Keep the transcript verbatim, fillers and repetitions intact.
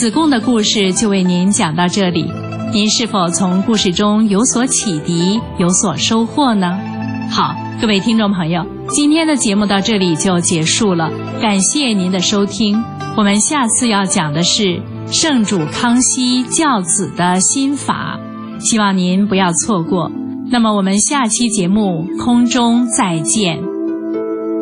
子贡的故事就为您讲到这里，您是否从故事中有所启迪，有所收获呢？好，各位听众朋友，今天的节目到这里就结束了，感谢您的收听。我们下次要讲的是圣主康熙教子的心法，希望您不要错过。那么我们下期节目空中再见。